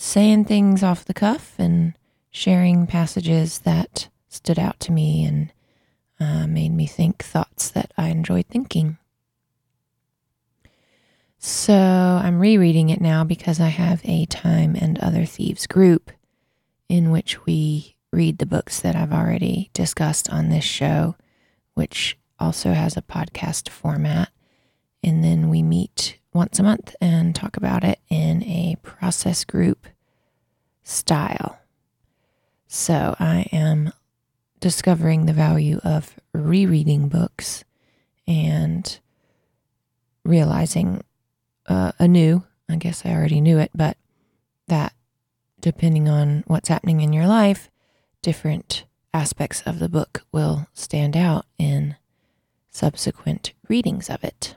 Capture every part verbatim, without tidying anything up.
saying things off the cuff and sharing passages that stood out to me and uh, made me think thoughts that I enjoyed thinking. So I'm rereading it now because I have a Time and Other Thieves group in which we read the books that I've already discussed on this show, which also has a podcast format. And then we meet once a month and talk about it in a process group style. So I am discovering the value of rereading books and realizing uh, anew, I guess I already knew it, but that depending on what's happening in your life, different aspects of the book will stand out in subsequent readings of it.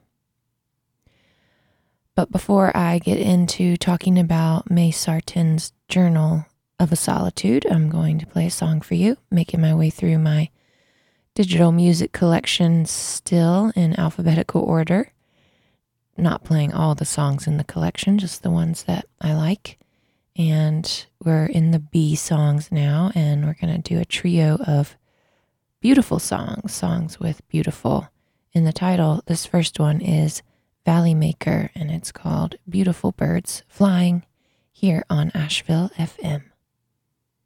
But before I get into talking about May Sarton's Journal of a Solitude, I'm going to play a song for you, making my way through my digital music collection still in alphabetical order. Not playing all the songs in the collection, just the ones that I like. And we're in the B songs now, and we're going to do a trio of beautiful songs, songs with beautiful in the title. This first one is Valley Maker, and it's called Beautiful Birds Flying here on Asheville F M.